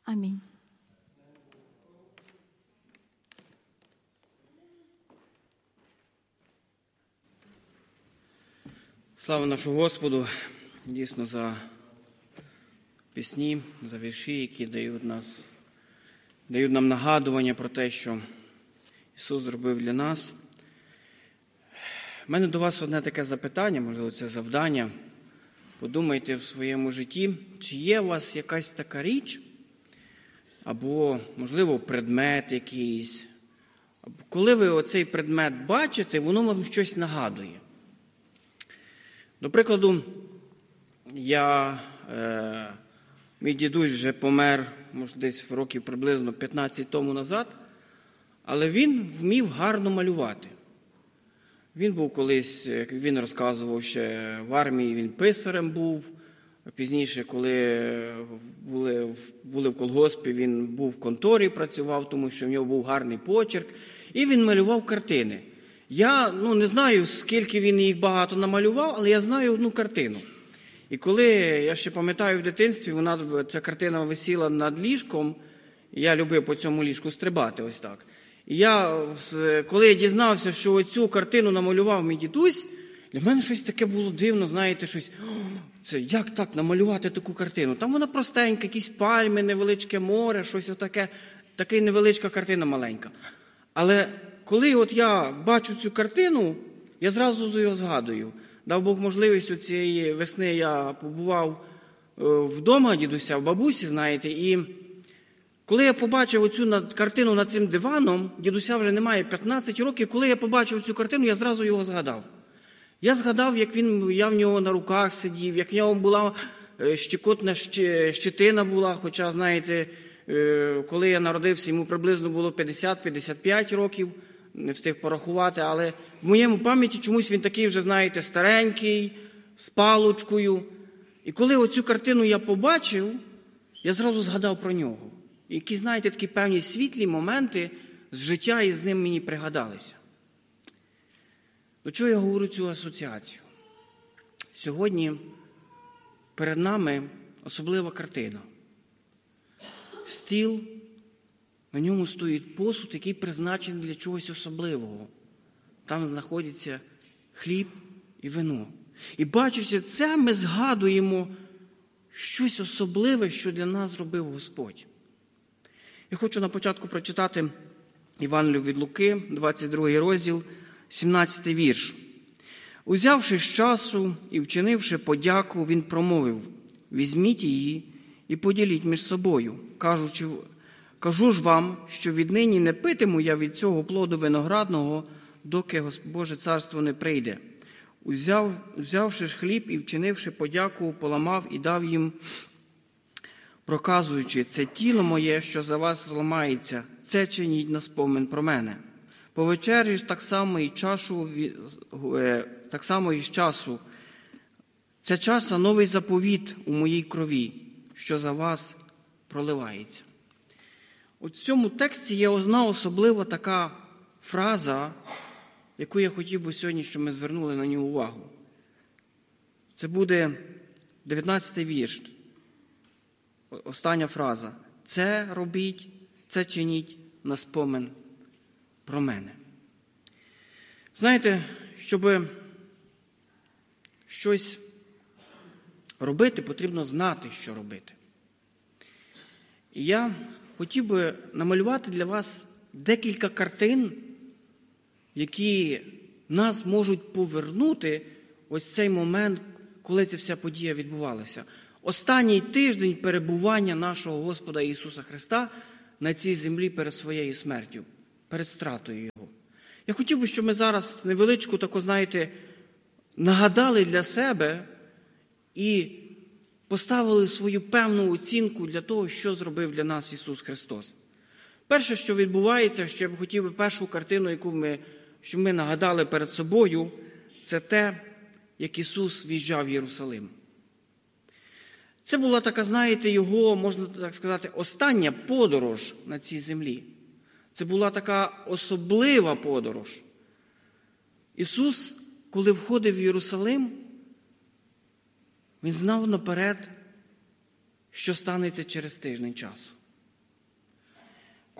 Амінь. Слава нашому Господу, дійсно, за пісні, за вірші, які дають нам нагадування про те, що Ісус зробив для нас. У мене до вас одне таке запитання, можливо, це завдання. Подумайте в своєму житті, чи є у вас якась така річ, або, можливо, предмет якийсь. Коли ви оцей предмет бачите, воно вам щось нагадує. До прикладу, мій дідусь вже помер, може, десь в років приблизно 15 тому назад, але він вмів гарно малювати. Він був колись, як він розказував, ще в армії, він писарем був. Пізніше, коли були в колгоспі, він був в конторі, працював, тому що в нього був гарний почерк. І він малював картини. Я не знаю, скільки він їх багато намалював, але я знаю одну картину. І коли, я ще пам'ятаю, в дитинстві, ця картина висіла над ліжком, і я любив по цьому ліжку стрибати ось так. І коли я дізнався, що оцю картину намалював мій дідусь, для мене щось таке було дивно, знаєте, це як так намалювати таку картину? Там вона простенька, якісь пальми, невеличке море, щось отаке, така невеличка картина маленька. Але коли от я бачу цю картину, я зразу його згадую. Дав Бог можливість у цієї весни я побував вдома дідуся, в бабусі, знаєте, і коли я побачив оцю картину над цим диваном, дідуся вже немає 15 років, коли я побачив цю картину, я зразу його згадав. Я згадав, як я в нього на руках сидів, як в нього була щекотна щетина була, хоча, знаєте, коли я народився, йому приблизно було 50-55 років, не встиг порахувати, але в моєму пам'яті чомусь він такий вже, знаєте, старенький, з палочкою. І коли оцю картину я побачив, я зразу згадав про нього. І якісь, знаєте, такі певні світлі моменти з життя із ним мені пригадалися. До чого я говорю цю асоціацію? Сьогодні перед нами особлива картина. Стіл, на ньому стоїть посуд, який призначений для чогось особливого. Там знаходяться хліб і вино. І бачачи це, ми згадуємо щось особливе, що для нас зробив Господь. Я хочу на початку прочитати Євангелію від Луки, 22 розділ, 17 вірш. «Узявши з часу і вчинивши подяку, він промовив: візьміть її і поділіть між собою. Кажу ж вам, що віднині не питиму я від цього плоду виноградного, доки Боже царство не прийде». Узявши ж хліб і вчинивши подяку, поламав і дав їм, проказуючи: «Це тіло моє, що за вас ламається, це чиніть на спомин про мене». По вечері ж так само і з часу. Це часа новий заповіт у моїй крові, що за вас проливається. От в цьому тексті є одна особлива така фраза, яку я хотів би сьогодні, щоб ми звернули на нього увагу. Це буде 19-й вірш. Остання фраза. «Це робіть, це чиніть на спомин про мене». Знаєте, щоб щось робити, потрібно знати, що робити. І я хотів би намалювати для вас декілька картин, які нас можуть повернути ось цей момент, коли ця вся подія відбувалася. Останній тиждень перебування нашого Господа Ісуса Христа на цій землі перед своєю смертю, перед стратою Його. Я хотів би, щоб ми зараз невеличку таку, знаєте, нагадали для себе і поставили свою певну оцінку для того, що зробив для нас Ісус Христос. Перше, що відбувається, що я б хотів би першу картину, щоб ми нагадали перед собою, це те, як Ісус в'їжджав в Єрусалим. Це була така, знаєте, Його, можна так сказати, остання подорож на цій землі. Це була така особлива подорож. Ісус, коли входив в Єрусалим, Він знав наперед, що станеться через тиждень часу.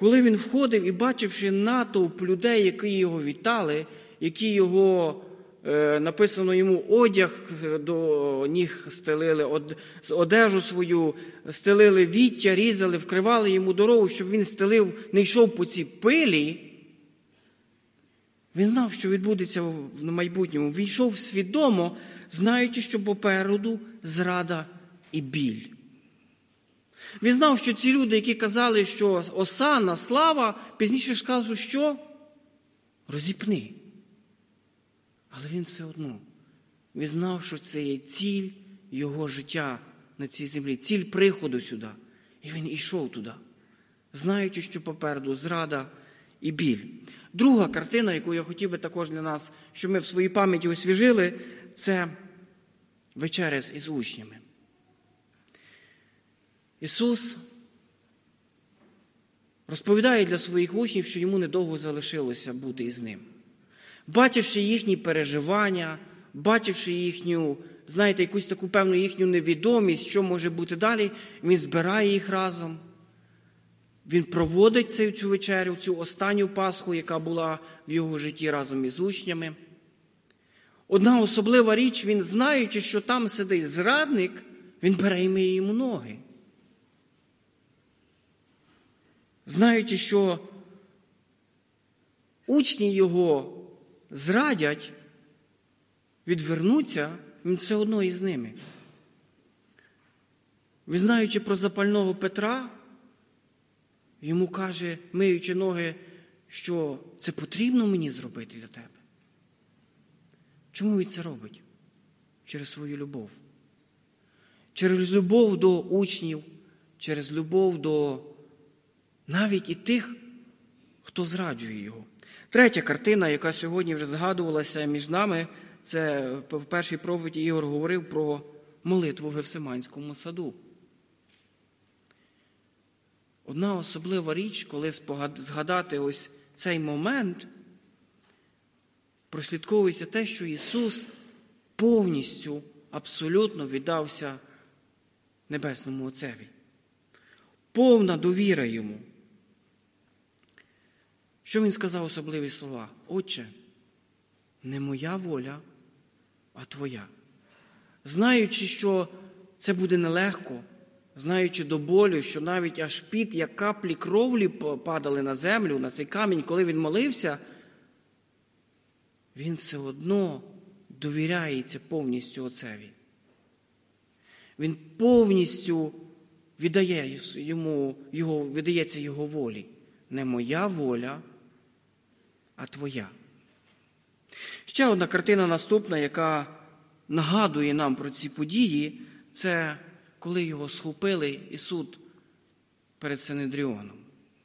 Коли він входив і бачивши натовп людей, які його вітали, які його, написано йому, одяг до ніг стелили, одежу свою, стелили віття, різали, вкривали йому дорогу, щоб він стелив, не йшов по цій пилі, він знав, що відбудеться в майбутньому. Він йшов свідомо, знаючи, що попереду зрада і біль. Він знав, що ці люди, які казали, що осана, слава, пізніше ж кажуть, що розіпни. Але він все одно, він знав, що це є ціль його життя на цій землі, ціль приходу сюди. І він йшов туди, знаючи, що попереду зрада і біль. Друга картина, яку я хотів би також для нас, щоб ми в своїй пам'яті освіжили, це вечеря із учнями. Ісус розповідає для своїх учнів, що йому недовго залишилося бути із ним. Бачивши їхні переживання, бачивши їхню, знаєте, якусь таку певну їхню невідомість, що може бути далі, він збирає їх разом. Він проводить цю вечерю, цю останню Пасху, яка була в його житті разом із учнями. Одна особлива річ, він, знаючи, що там сидить зрадник, він бере і миє йому ноги. Знаючи, що учні його зрадять, відвернуться, він все одно із ними. Він, знаючи про запального Петра, йому каже, миючи ноги, що це потрібно мені зробити для тебе. Чому він це робить? Через свою любов. Через любов до учнів, через любов до навіть і тих, хто зраджує його. Третя картина, яка сьогодні вже згадувалася між нами, це в першій проповіді Ігор говорив про молитву в Гефсиманському саду. Одна особлива річ, коли згадати ось цей момент, прослідковується те, що Ісус повністю, абсолютно віддався Небесному Отцеві. Повна довіра Йому. Що Він сказав особливі слова? Отче, не моя воля, а Твоя. Знаючи, що це буде нелегко, знаючи до болю, що навіть аж під, як каплі крові падали на землю, на цей камінь, коли він молився, він все одно довіряється повністю Отцеві. Він повністю віддається його волі. Не моя воля, а Твоя. Ще одна картина наступна, яка нагадує нам про ці події, це коли його схопили і суд перед Синедріоном.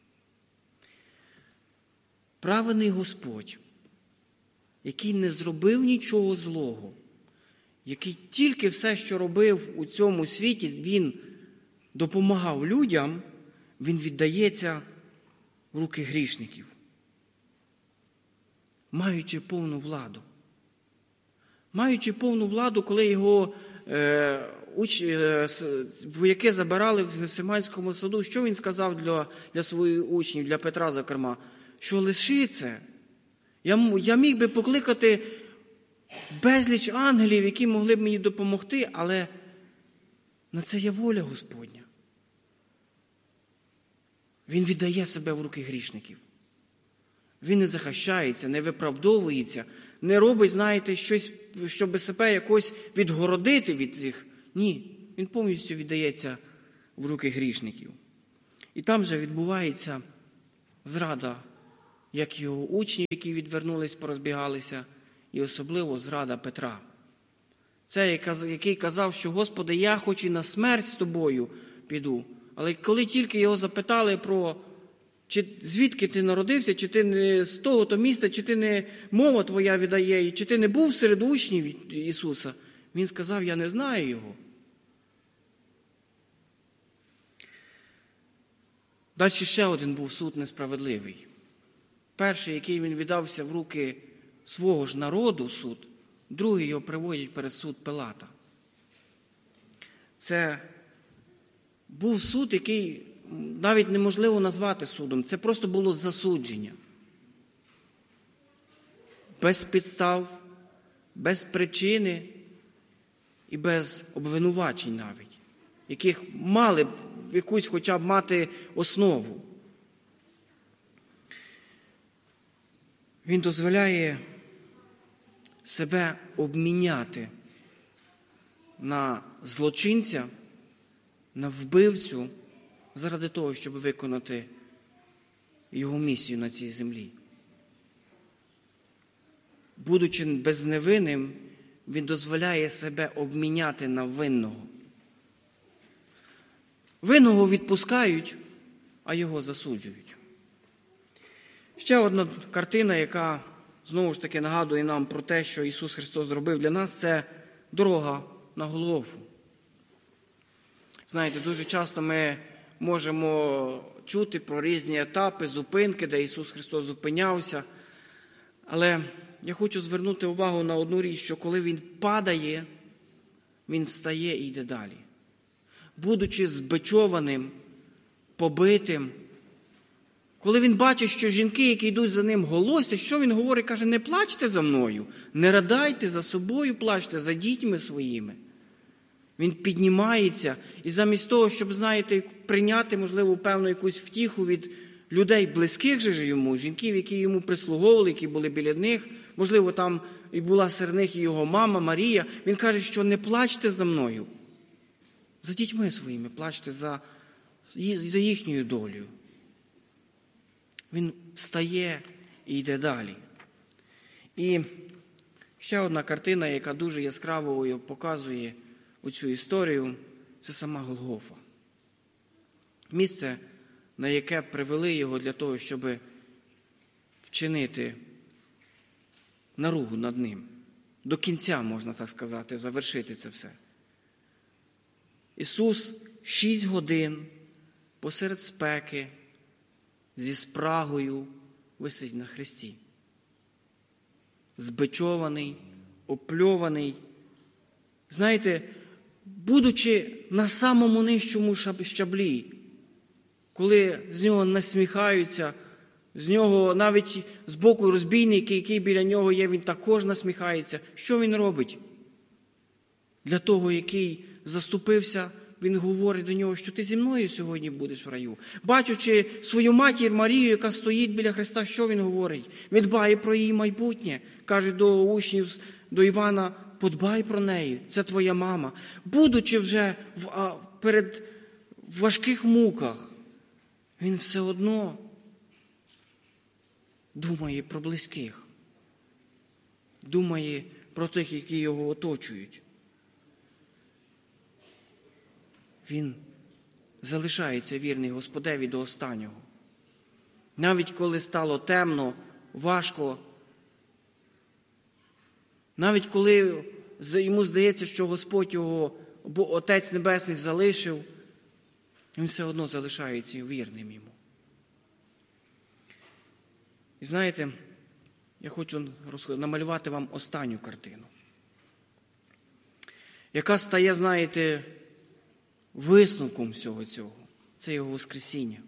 Праведний Господь, який не зробив нічого злого, який тільки все, що робив у цьому світі, він допомагав людям, він віддається в руки грішників, маючи повну владу. Маючи повну владу, коли його вояки забирали в Гефсиманському саду, що він сказав для своїх учнів, для Петра, зокрема? Що лиши це. Я міг би покликати безліч ангелів, які могли б мені допомогти, але на це є воля Господня. Він віддає себе в руки грішників. Він не захищається, не виправдовується, не робить, знаєте, щось, щоб себе якось відгородити від цих. Ні, він повністю віддається в руки грішників. І там же відбувається зрада, як його учні, які відвернулись, порозбігалися, і особливо зрада Петра. Це, який казав, що, Господи, я хоч і на смерть з Тобою піду. Але коли тільки його запитали про, чи звідки ти народився, чи ти не з того-то міста, чи ти не мова твоя віддає, чи ти не був серед учнів Ісуса, він сказав, я не знаю його. Далі ще один був суд несправедливий. Перший, який він віддався в руки свого ж народу, суд, другий його приводять перед суд Пилата. Це був суд, який навіть неможливо назвати судом. Це просто було засудження. Без підстав, без причини і без обвинувачень навіть, яких мали б якусь хоча б мати основу. Він дозволяє себе обміняти на злочинця, на вбивцю, заради того, щоб виконати його місію на цій землі. Будучи безневинним, він дозволяє себе обміняти на винного. Винного відпускають, а його засуджують. Ще одна картина, яка знову ж таки нагадує нам про те, що Ісус Христос зробив для нас, це дорога на Голгофу. Знаєте, дуже часто ми можемо чути про різні етапи, зупинки, де Ісус Христос зупинявся. Але я хочу звернути увагу на одну річ, що коли Він падає, Він встає і йде далі. Будучи збичованим, побитим, коли Він бачить, що жінки, які йдуть за Ним, голосять, що Він говорить? Каже, не плачте за мною, не ридайте, за собою плачте, за дітьми своїми. Він піднімається і замість того, щоб, знаєте, прийняти, можливо, певну якусь втіху від людей близьких же йому, жінків, які йому прислуговували, які були біля них, можливо, там і була серед них і його мама Марія, він каже, що не плачте за мною, за дітьми своїми, плачте за їхньою долею. Він встає і йде далі. І ще одна картина, яка дуже яскраво показує оцю історію, це сама Голгофа. Місце, на яке привели його для того, щоб вчинити наругу над ним. До кінця, можна так сказати, завершити це все. Ісус 6 годин посеред спеки зі спрагою висить на хресті. Збичований, опльований. Знаєте, будучи на самому нижчому щаблі, коли з нього насміхаються, з нього навіть з боку розбійники, який біля нього є, він також насміхається. Що він робить? Для того, який заступився, він говорить до нього, що ти зі мною сьогодні будеш в раю. Бачучи свою матір Марію, яка стоїть біля Христа, що він говорить? Він дбає про її майбутнє. Каже до учнів, до Івана, подбай про неї, це твоя мама. Будучи вже перед важких муках, він все одно думає про близьких. Думає про тих, які його оточують. Він залишається вірний Господеві до останнього. Навіть коли стало темно, важко, навіть коли йому здається, що Господь його, або Отець Небесний залишив, він все одно залишається вірним йому. І знаєте, я хочу намалювати вам останню картину, яка стає, знаєте, висновком всього цього. Це його Воскресіння.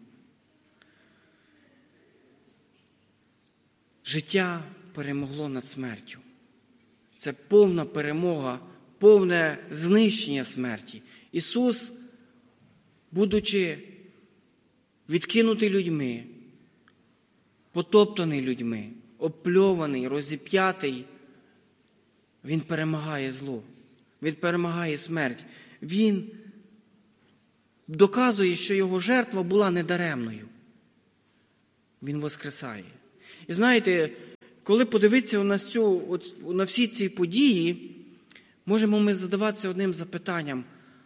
Життя перемогло над смертю. Це повна перемога, повне знищення смерті. Ісус, будучи відкинутий людьми, потоптаний людьми, опльований, розіп'ятий, Він перемагає зло. Він перемагає смерть. Він доказує, що його жертва була недаремною. Він воскресає. І знаєте, коли подивитися на всі ці події, можемо ми задаватися одним запитанням.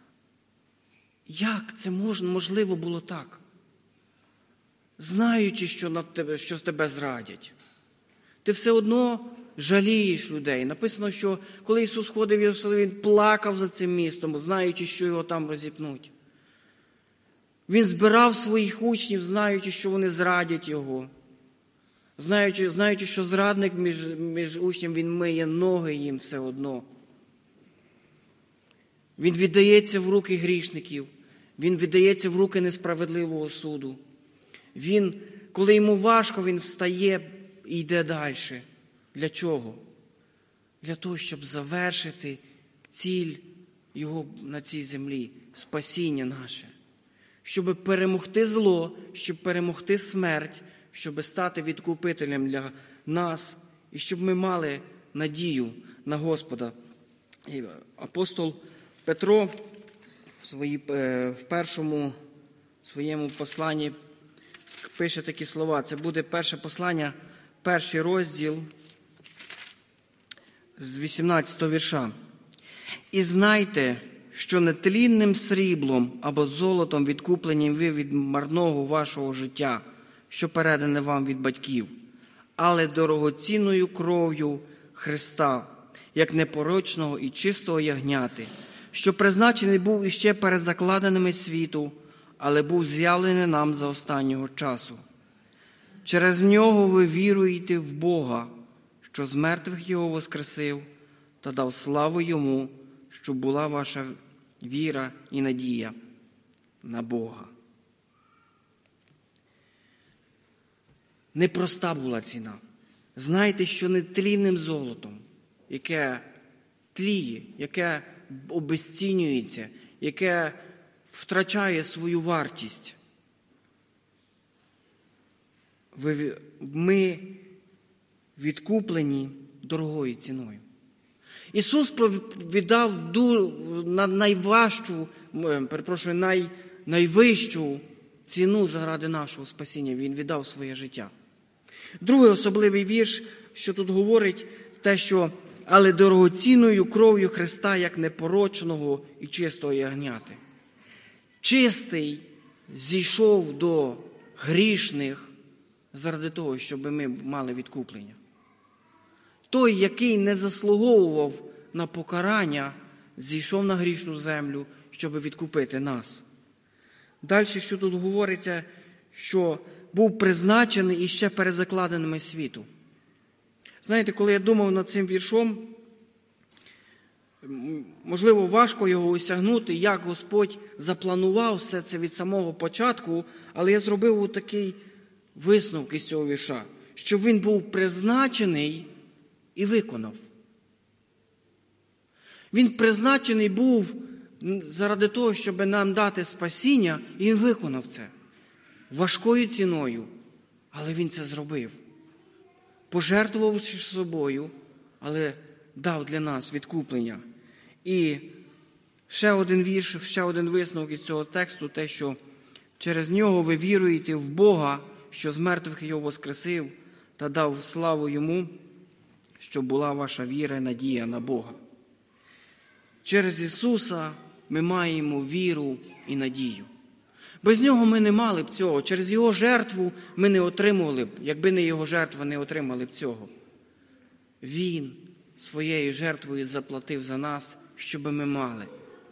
Як це можливо було так? Знаючи, що тебе зрадять. Ти все одно жалієш людей. Написано, що коли Ісус ходив в Єрусалим, Він плакав за цим містом, знаючи, що його там розіпнуть. Він збирав своїх учнів, знаючи, що вони зрадять його. Знаючи, що зрадник між учням, він миє ноги їм все одно. Він віддається в руки грішників. Він віддається в руки несправедливого суду. Він, коли йому важко, він встає і йде далі. Для чого? Для того, щоб завершити ціль його на цій землі, спасіння наше. Щоб перемогти зло, щоб перемогти смерть, щоб стати відкупителем для нас і щоб ми мали надію на Господа. І апостол Петро в першому своєму посланні пише такі слова. Це буде перше послання, 1 розділ з 18 вірша. «І знайте, що нетлінним сріблом або золотом відкуплені ви від марного вашого життя, що передане вам від батьків, але дорогоцінною кров'ю Христа, як непорочного і чистого ягняти, що призначений був іще перед закладеними світу, але був з'явлений нам за останнього часу. Через нього ви віруєте в Бога, що з мертвих його воскресив та дав славу йому, щоб була ваша віра і надія на Бога». Непроста була ціна. Знайте, що нетлінним золотом, яке тліє, яке обезцінюється, яке втрачає свою вартість, ми відкуплені дорогою ціною. Ісус віддав найвищу ціну заради нашого спасіння. Він віддав своє життя. Другий особливий вірш, що тут говорить, те, що «але дорогоцінною кров'ю Христа, як непорочного і чистого ягняти». Чистий зійшов до грішних заради того, щоб ми мали відкуплення. Той, який не заслуговував на покарання, зійшов на грішну землю, щоб відкупити нас. Далі, що тут говориться, що був призначений іще перед закладеними світу. Знаєте, коли я думав над цим віршом, можливо, важко його осягнути, як Господь запланував все це від самого початку, але я зробив такий висновок із цього вірша, що він був призначений і виконав. Він призначений був заради того, щоб нам дати спасіння, і він виконав це важкою ціною, але він це зробив. Пожертвувавши собою, але дав для нас відкуплення. І ще один вірш, ще один висновок із цього тексту, те, що через нього ви віруєте в Бога, що з мертвих його воскресив та дав славу йому, щоб була ваша віра і надія на Бога. Через Ісуса ми маємо віру і надію. Без Нього ми не мали б цього. Через Його жертву ми не отримували б, якби не Його жертва, не отримали б цього. Він своєю жертвою заплатив за нас, щоб ми мали.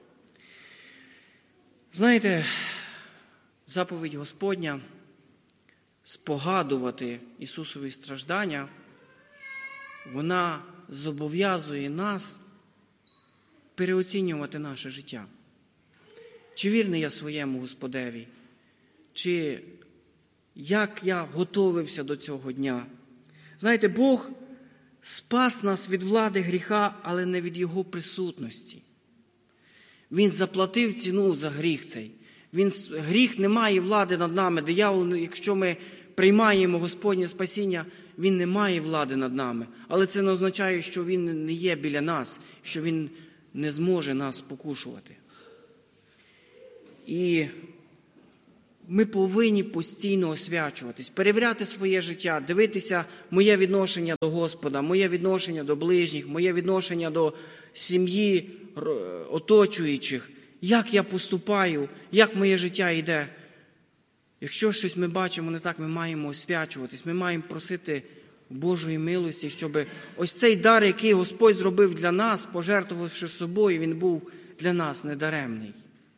Знаєте, заповідь Господня спогадувати Ісусові страждання, вона зобов'язує нас переоцінювати наше життя. Чи вірний я своєму Господеві? Чи як я готовився до цього дня? Знаєте, Бог спас нас від влади гріха, але не від Його присутності. Він заплатив ціну за гріх цей. Гріх не має влади над нами. Диявол, якщо ми приймаємо Господнє спасіння, він не має влади над нами. Але це не означає, що він не є біля нас, що він не зможе нас спокушувати. І ми повинні постійно освячуватись, перевіряти своє життя, дивитися моє відношення до Господа, моє відношення до ближніх, моє відношення до сім'ї оточуючих, як я поступаю, як моє життя йде. Якщо щось ми бачимо не так, ми маємо освячуватись, ми маємо просити Божої милості, щоб ось цей дар, який Господь зробив для нас, пожертвувавши собою, він був для нас недаремний.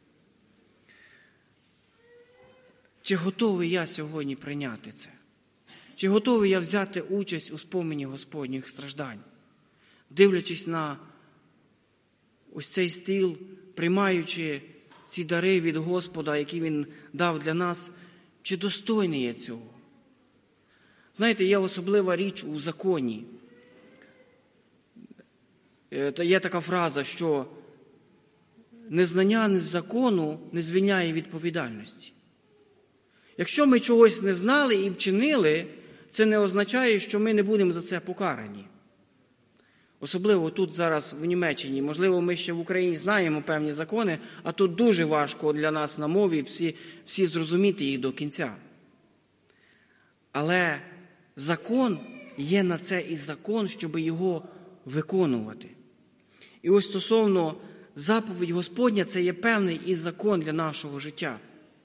Чи готовий я сьогодні прийняти це? Чи готовий я взяти участь у спомені Господніх страждань? Дивлячись на ось цей стіл, приймаючи ці дари від Господа, які Він дав для нас, чи достойний я цього? Знаєте, є особлива річ у законі. Є така фраза, що незнання закону не звільняє від відповідальності. Якщо ми чогось не знали і вчинили, це не означає, що ми не будемо за це покарані. Особливо тут зараз в Німеччині. Можливо, ми ще в Україні знаємо певні закони, а тут дуже важко для нас на мові всі зрозуміти їх до кінця. Але закон є на це і закон, щоб його виконувати. І ось стосовно заповідь Господня, це є певний і закон для нашого життя.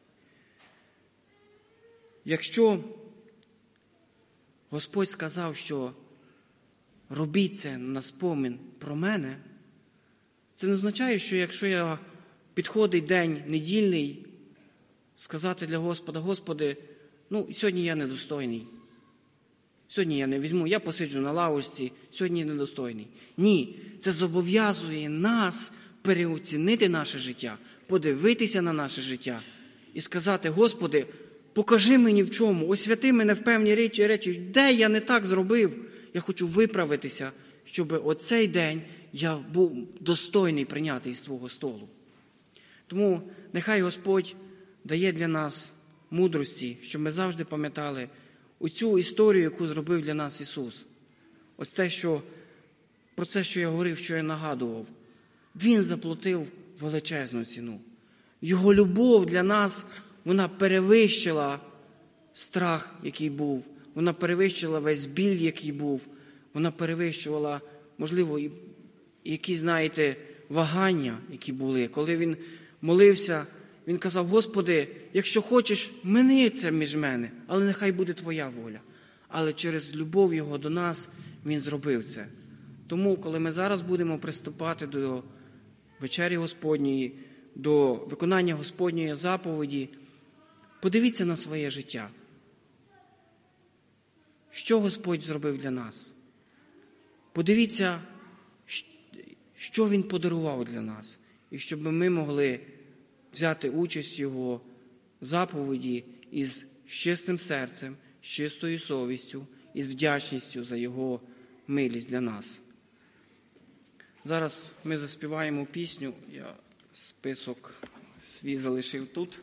Якщо Господь сказав, що робіть це на спомин про мене, це не означає, що якщо підходить день недільний, сказати для Господа: Господи, сьогодні я недостойний. Сьогодні я не візьму, я посиджу на лавочці, сьогодні недостойний. Ні, це зобов'язує нас переоцінити наше життя, подивитися на наше життя і сказати: Господи, покажи мені в чому, освяти мене в певні речі, де я не так зробив. Я хочу виправитися, щоб оцей день я був достойний прийняти із Твого столу. Тому нехай Господь дає для нас мудрості, щоб ми завжди пам'ятали оцю історію, яку зробив для нас Ісус. Ось те, про це, що я говорив, що я нагадував. Він заплатив величезну ціну. Його любов для нас, вона перевищила страх, який був. Вона перевищила весь біль, який був. Вона перевищувала, можливо, і якісь, вагання, які були. Коли він молився, він казав: Господи, якщо хочеш, мини це між мене, але нехай буде Твоя воля. Але через любов Його до нас Він зробив це. Тому, коли ми зараз будемо приступати до вечері Господньої, до виконання Господньої заповіді, подивіться на своє життя. Що Господь зробив для нас? Подивіться, що Він подарував для нас. І щоб ми могли взяти участь в Його заповіді із чистим серцем, з чистою совістю, із вдячністю за Його милість для нас. Зараз ми заспіваємо пісню. Я список свій залишив тут.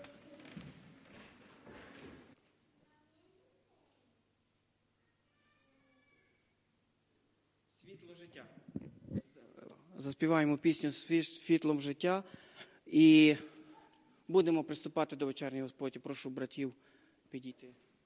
Світло життя. Заспіваємо пісню «Світлом життя» і будемо приступати до вечерньої Господі. Прошу братів підійти.